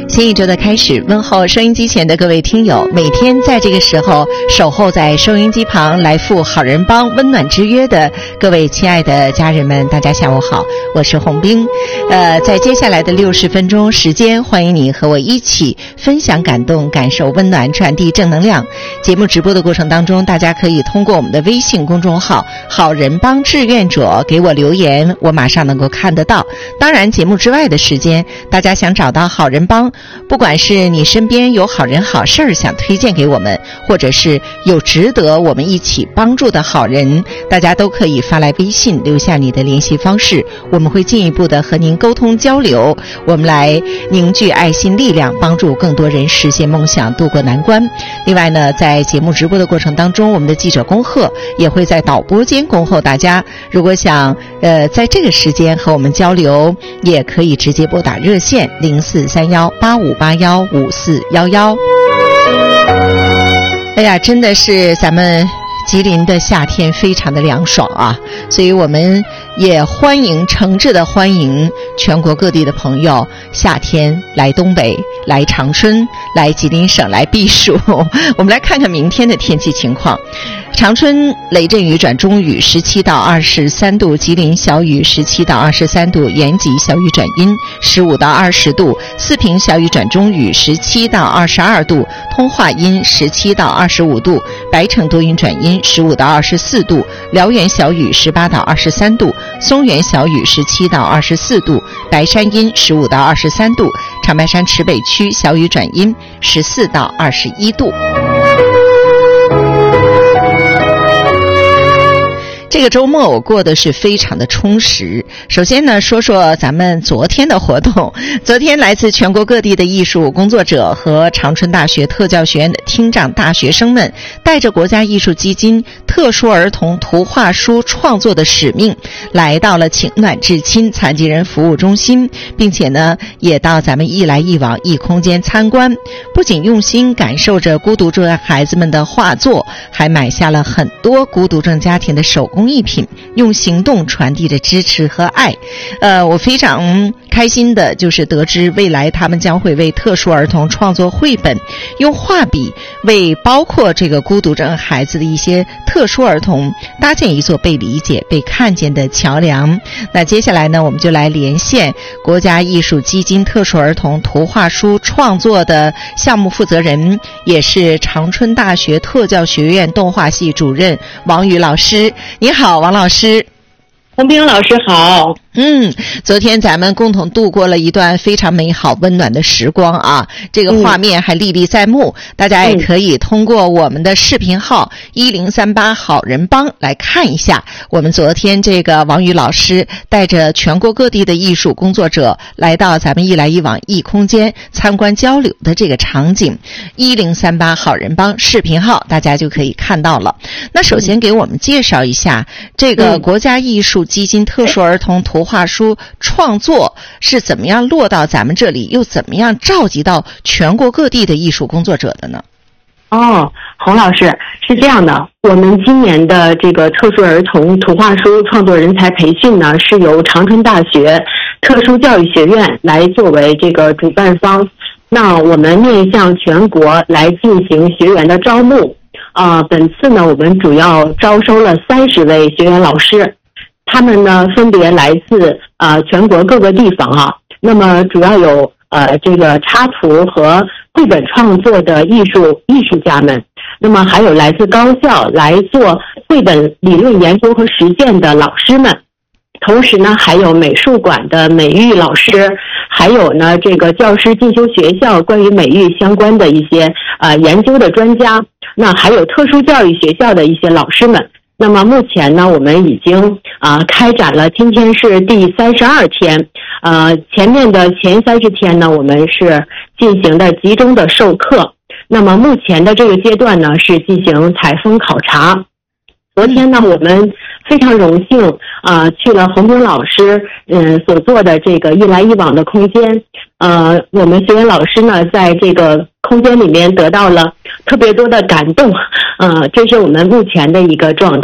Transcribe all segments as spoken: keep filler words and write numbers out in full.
新一周的开始，问候收音机前的各位听友，每天在这个时候守候在收音机旁来赴好人帮温暖之约的各位亲爱的家人们，大家下午好，我是红冰。呃，在接下来的六十分钟时间，欢迎你和我一起分享感动，感受温暖，传递正能量。节目直播的过程当中，大家可以通过我们的微信公众号好人帮志愿者给我留言，我马上能够看得到。当然节目之外的时间，大家想找到好人帮，不管是你身边有好人好事儿想推荐给我们，或者是有值得我们一起帮助的好人，大家都可以发来微信留下你的联系方式，我们会进一步的和您沟通交流，我们来凝聚爱心力量，帮助更多人实现梦想，渡过难关。另外呢，在节目直播的过程当中，我们的记者恭贺也会在导播间恭候大家，如果想呃在这个时间和我们交流，也可以直接拨打热线零四三幺八五八幺五四幺幺。哎呀，真的是咱们吉林的夏天非常的凉爽啊，所以我们也欢迎诚挚的欢迎全国各地的朋友夏天来东北，来长春，来吉林省来避暑。我们来看看明天的天气情况。长春雷阵雨转中雨，十七到二十三度；吉林小雨，十七到二十三度；延吉小雨转阴，十五到二十度；四平小雨转中雨，十七到二十二度；通化阴，十七到二十五度；白城多云转阴，十五到二十四度；辽源小雨，十八到二十三度；松原小雨，十七到二十四度；白山阴，十五到二十三度；长白山池北区小雨转阴，十四到二十一度。这个周末我过得是非常的充实。首先呢，说说咱们昨天的活动。昨天来自全国各地的艺术工作者和长春大学特教学院的听障大学生们，带着国家艺术基金特殊儿童图画书创作的使命，来到了情暖至亲残疾人服务中心，并且呢，也到咱们一来一往一空间参观。不仅用心感受着孤独症孩子们的画作，还买下了很多孤独症家庭的手工艺品，用行动传递着支持和爱。呃，我非常开心的就是得知未来他们将会为特殊儿童创作绘本，用画笔为包括这个孤独症孩子的一些特殊儿童搭建一座被理解被看见的桥梁。那接下来呢，我们就来连线国家艺术基金特殊儿童图画书创作的项目负责人，也是长春大学特教学院动画系主任王宇老师。你好，王老师。 洪冰老师好。 嗯，昨天咱们共同度过了一段非常美好温暖的时光啊，这个画面还历历在目、嗯、大家也可以通过我们的视频号一零三八好人帮来看一下我们昨天这个王宇老师带着全国各地的艺术工作者来到咱们一来一往一空间参观交流的这个场景。一零三八好人帮视频号大家就可以看到了。那首先给我们介绍一下、嗯、这个国家艺术基金特殊儿童图画书创作是怎么样落到咱们这里，又怎么样召集到全国各地的艺术工作者的呢？ 哦，洪老师，是这样的，我们今年的这个特殊儿童图画书创作人才培训呢，是由长春大学特殊教育学院来作为这个主办方。那我们面向全国来进行学员的招募。啊、呃，本次呢，我们主要招收了三十位学员老师。他们呢分别来自呃全国各个地方啊，那么主要有呃这个插图和绘本创作的艺术艺术家们，那么还有来自高校来做绘本理论研究和实践的老师们，同时呢还有美术馆的美育老师，还有呢这个教师进修学校关于美育相关的一些呃研究的专家，那还有特殊教育学校的一些老师们。那么目前呢，我们已经啊、呃、开展了，今天是第三十二天，呃，前面的前三十天呢，我们是进行的集中的授课。那么目前的这个阶段呢，是进行采风考察。昨天呢，我们非常荣幸啊、呃，去了洪冰老师嗯、呃、所做的这个一来一往的空间。呃，我们学员老师呢，在这个空间里面得到了特别多的感动，呃，这是我们目前的一个状态。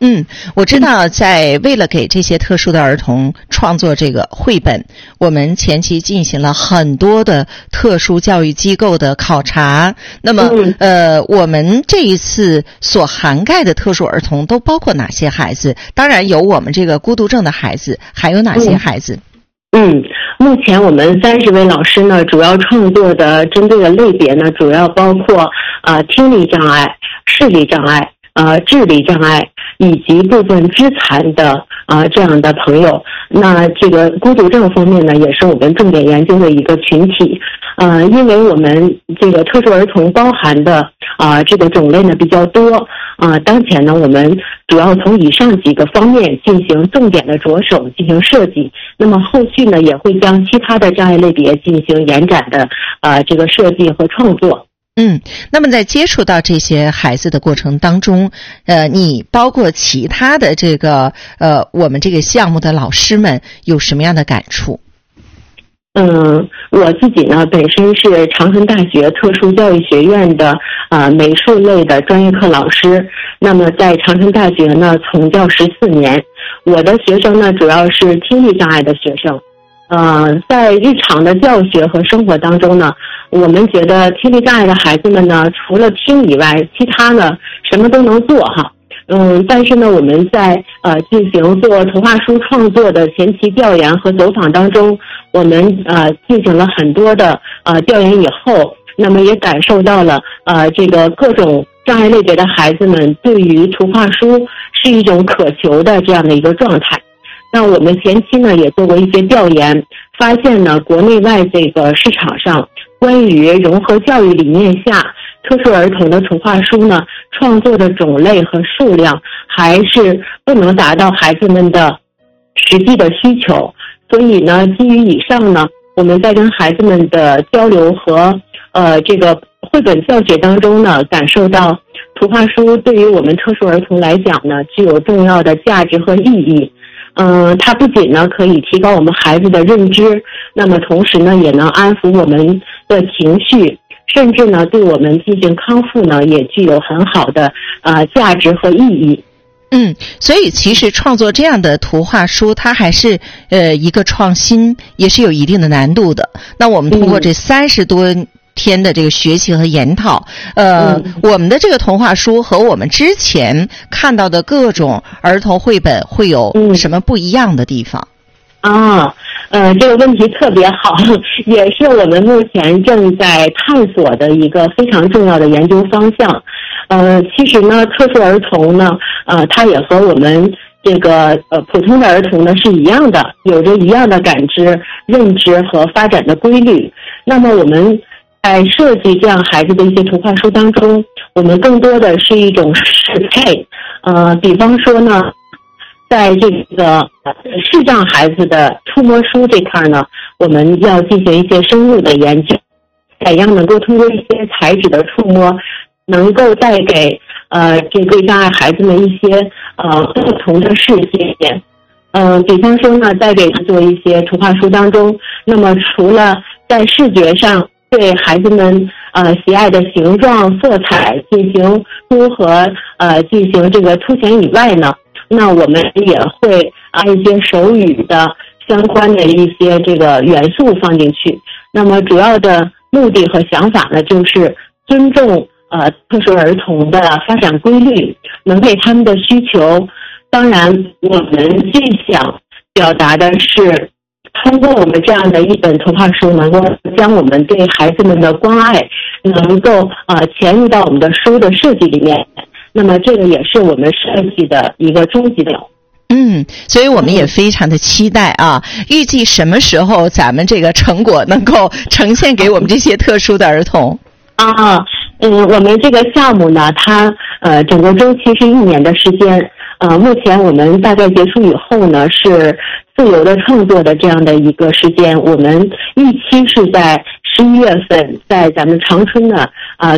嗯，我知道在为了给这些特殊的儿童创作这个绘本，我们前期进行了很多的特殊教育机构的考察。那么、嗯、呃，我们这一次所涵盖的特殊儿童都包括哪些孩子？当然有我们这个孤独症的孩子，还有哪些孩子？ 嗯，嗯目前我们三十位老师呢，主要创作的针对的类别呢，主要包括呃听力障碍、视力障碍、呃智力障碍。以及部分肢残的啊、呃、这样的朋友，那这个孤独症方面呢，也是我们重点研究的一个群体。呃，因为我们这个特殊儿童包含的啊、呃、这个种类呢比较多啊、呃，当前呢我们主要从以上几个方面进行重点的着手进行设计。那么后续呢也会将其他的障碍类别进行延展的啊、呃、这个设计和创作。 嗯，那么在接触到这些孩子的过程当中，呃，你包括其他的这个呃，我们这个项目的老师们有什么样的感触？ 嗯，我自己呢本身是长春大学特殊教育学院的呃美术类的专业课老师，那么在长春大学呢从教十四年，我的学生呢主要是听力障碍的学生。呃，在日常的教学和生活当中呢，我们觉得听力障碍的孩子们呢，除了听以外，其他呢什么都能做哈。嗯，但是呢，我们在呃进行做图画书创作的前期调研和走访当中，我们呃进行了很多的呃调研以后，那么也感受到了呃这个各种障碍类别的孩子们对于图画书是一种渴求的这样的一个状态。那我们前期呢也做过一些调研，发现呢国内外这个市场上关于融合教育理念下特殊儿童的图画书呢创作的种类和数量还是不能达到孩子们的实际的需求。所以呢基于以上呢，我们在跟孩子们的交流和呃这个绘本教学当中呢，感受到图画书对于我们特殊儿童来讲呢具有重要的价值和意义。嗯、呃，它不仅呢可以提高我们孩子的认知，那么同时呢也能安抚我们的情绪，甚至呢对我们进行康复呢也具有很好的呃价值和意义。 嗯，所以其实创作这样的图画书，它还是呃一个创新，也是有一定的难度的。那我们通过这三十多天的这个学习和研讨，呃、嗯，我们的这个童话书和我们之前看到的各种儿童绘本会有什么不一样的地方？ 啊，呃，这个问题特别好，也是我们目前正在探索的一个非常重要的研究方向。呃，其实呢，特殊儿童呢，呃，他也和我们这个呃普通的儿童呢是一样的，有着一样的感知、认知和发展的规律。那么我们在设计这样孩子的一些图画书当中，我们更多的是一种适配。呃，比方说呢，在这个视障孩子的触摸书这块呢，我们要进行一些深入的研究，怎样能够通过一些材质的触摸，能够带给呃这个障碍孩子们一些呃不同的视线。嗯、呃，比方说呢，在给做一些图画书当中，那么除了在视觉上对孩子们呃喜爱的形状、色彩进行综合呃进行这个凸显以外呢，那我们也会按一些手语的相关的一些这个元素放进去。那么主要的目的和想法呢，就是尊重呃特殊儿童的发展规律，能给他们的需求。当然，我们最想表达的是，通过我们这样的一本图画书，能够将我们对孩子们的关爱能够呃潜入到我们的书的设计里面。那么这个也是我们设计的一个终极的。 嗯，所以我们也非常的期待啊，预计什么时候咱们这个成果能够呈现给我们这些特殊的儿童啊？嗯，我们这个项目呢，它呃整个周期是一年的时间。呃，目前我们大概结束以后呢，是自由的创作的这样的一个时间。我们预期是在十一月份，在咱们长春呢，啊、呃。